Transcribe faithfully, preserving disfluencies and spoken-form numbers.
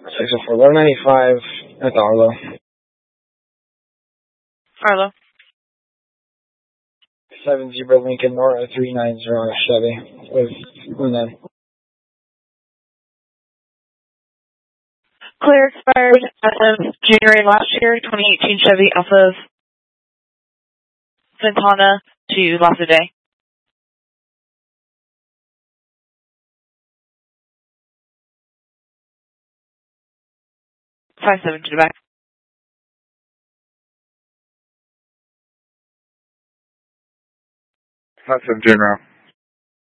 six oh four, eleven ninety-five at Arlo. Arlo. seven Zebra Lincoln Nora three nine zero Chevy with Luna. Clear expired as of January last year, twenty eighteen Chevy off of Santana to Lasa Day. five seven to the back. five seven General.